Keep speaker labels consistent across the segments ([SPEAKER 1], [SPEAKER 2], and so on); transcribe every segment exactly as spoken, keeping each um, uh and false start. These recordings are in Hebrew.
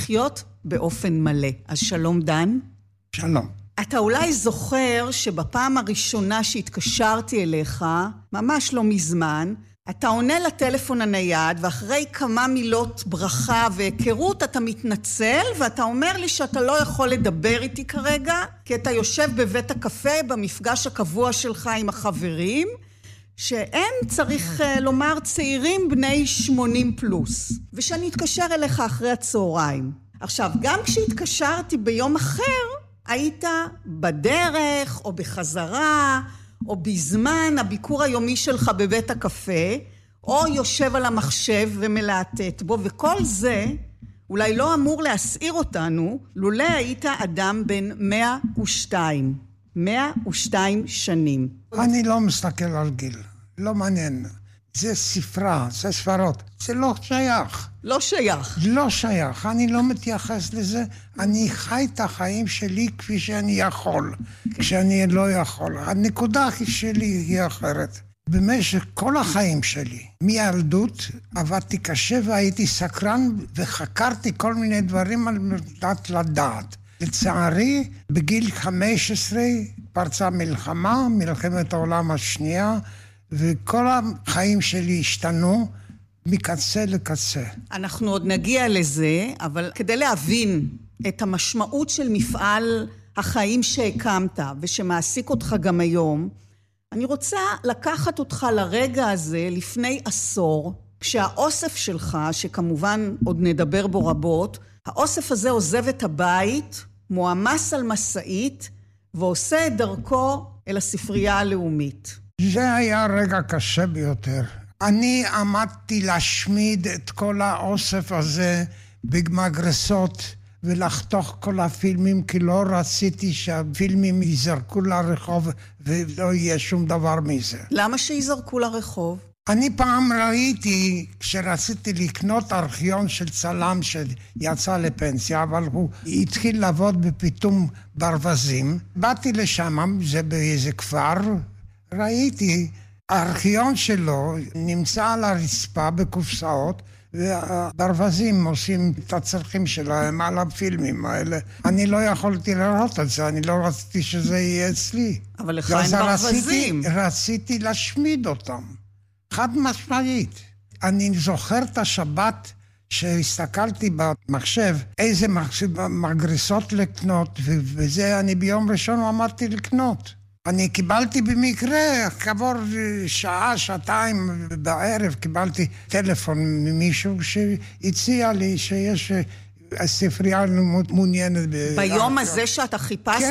[SPEAKER 1] לחיות באופן מלא. אז שלום דן.
[SPEAKER 2] שלום.
[SPEAKER 1] אתה אולי זוכר שבפעם הראשונה שהתקשרתי אליך, ממש לא מזמן, אתה עונה לטלפון הנייד, ואחרי כמה מילות ברכה והיכרות אתה מתנצל, ואתה אומר לי שאתה לא יכול לדבר איתי כרגע, כי אתה יושב בבית הקפה במפגש הקבוע שלך עם החברים, שהם צריך לומר צעירים בני שמונים פלוס, ושאני אתקשר אליך אחרי הצהריים. עכשיו, גם כשהתקשרתי ביום אחר, היית בדרך או בחזרה, או בזמן הביקור היומי שלך בבית הקפה, או יושב על המחשב ומלהטט בו, וכל זה אולי לא אמור להסעיר אותנו, לולא היית אדם בן מאה ושתיים. מאה ושתיים שנים.
[SPEAKER 2] אני לא מסתכל על גיל, לא מעניין. זה ספרה, זה ספרות, זה לא שייך.
[SPEAKER 1] לא שייך.
[SPEAKER 2] לא שייך, אני לא מתייחס לזה. אני חי את החיים שלי כפי שאני יכול, כשאני לא יכול. הנקודה שלי היא אחרת. במשך כל החיים שלי, מילדות, עבדתי קשה והייתי סקרן וחקרתי כל מיני דברים על מנת לדעת. לצערי, בגיל חמש עשרה פרצה מלחמה, מלחמת העולם השנייה, וכל החיים שלי השתנו מקצה לקצה.
[SPEAKER 1] אנחנו עוד נגיע לזה, אבל כדי להבין את המשמעות של מפעל החיים שהקמת ושמעסיק אותך גם היום, אני רוצה לקחת אותך לרגע הזה לפני עשור, כשהאוסף שלך, שכמובן עוד נדבר בו רבות, האוסף הזה עוזב את הבית, מועמס על מסעית, ועושה את דרכו אל הספרייה הלאומית.
[SPEAKER 2] זה היה רגע קשה ביותר. אני עמדתי להשמיד את כל האוסף הזה במגרסות ולחתוך כל הפילמים, כי לא רציתי שהפילמים ייזרקו לרחוב ולא יהיה שום דבר מזה.
[SPEAKER 1] למה שיזרקו לרחוב?
[SPEAKER 2] אני פעם ראיתי, כשרציתי לקנות ארכיון של צלם שיצא לפנסיה, אבל הוא התחיל לעבוד בפיתום ברווזים. באתי לשם, זה באיזה כפר, ראיתי, הארכיון שלו נמצא על הרצפה בקופסאות, והברווזים עושים את הצרכים שלהם על הפילמים האלה. אני לא יכולתי לראות את זה, אני לא רציתי שזה יהיה אצלי.
[SPEAKER 1] אבל לך אין ברווזים.
[SPEAKER 2] רציתי, רציתי להשמיד אותם. חד משמעית. אני זוכר את השבת שהסתכלתי במחשב, איזה מגרסות לקנות, וזה אני ביום ראשון אמרתי לקנות. אני קיבלתי במקרה, כעבור שעה, שעתיים בערב, קיבלתי טלפון ממישהו שהציע לי שיש הספרייה מעוניינת.
[SPEAKER 1] ביום הזה שאתה חיפשת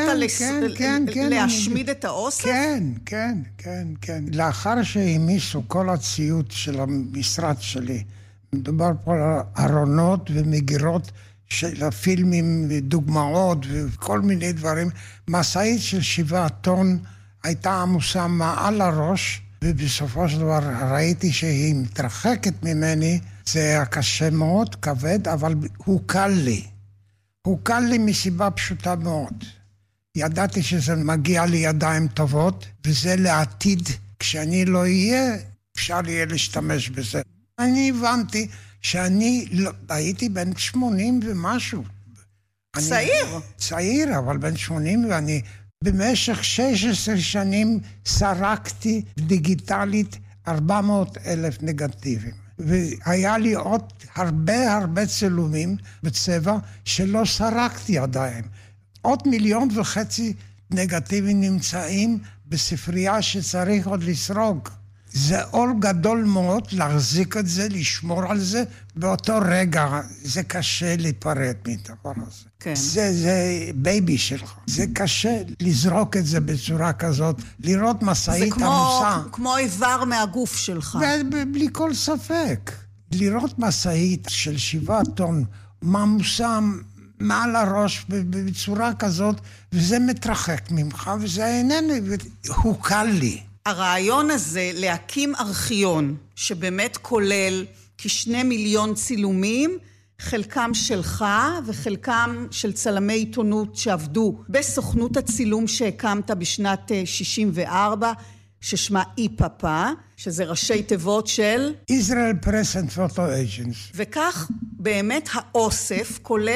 [SPEAKER 1] להשמיד את האוסף?
[SPEAKER 2] כן, כן, כן, כן. לאחר שהמיסו כל הציוד של המשרד שלי, מדובר פה על ארונות ומגירות של הפילמים ודוגמאות וכל מיני דברים, מסעית של שבעה טון הייתה עמוסה מעל הראש, ובסופו של דבר ראיתי שהיא מתרחקת ממני. זה היה קשה מאוד, כבד, אבל הוא קל לי. הוא קל לי מסיבה פשוטה מאוד. ידעתי שזה מגיע לידיים טובות, וזה לעתיד, כשאני לא אהיה, אפשר יהיה להשתמש בזה. אני הבנתי שאני לא, הייתי בן שמונים ומשהו.
[SPEAKER 1] צעיר?
[SPEAKER 2] אני, צעיר, אבל בן שמונים, ואני במשך שש עשרה שנים סרקתי דיגיטלית ארבע מאות אלף נגטיבים. והיה לי עוד הרבה הרבה צילומים בצבע שלא סרקתי עדיין. עוד מיליון וחצי נגטיבים נמצאים בספרייה שצריך עוד לסרוג. זה עול גדול מאוד להחזיק את זה, לשמור על זה. באותו רגע זה קשה להיפרד מדבר הזה.
[SPEAKER 1] כן.
[SPEAKER 2] זה, זה בייבי שלך. זה קשה לזרוק את זה בצורה כזאת, לראות מסעית עמוסה.
[SPEAKER 1] זה כמו, כמו איבר מהגוף שלך.
[SPEAKER 2] בלי כל ספק. לראות מסעית של שבעה טון, עמוסה מעל הראש בצורה כזאת, וזה מתרחק ממך, וזה איננו, הוא קל לי.
[SPEAKER 1] הרעיון הזה להקים ארכיון שבאמת כולל כשני מיליון צילומים, חלקם שלך וחלקם של צלמי עיתונות שעבדו בסוכנות הצילום שהקמת בשנת שישים וארבע, ששמה איפאפה, שזה ראשי תיבות של
[SPEAKER 2] Israel Press and Photo Agents.
[SPEAKER 1] וכך באמת האוסף כולל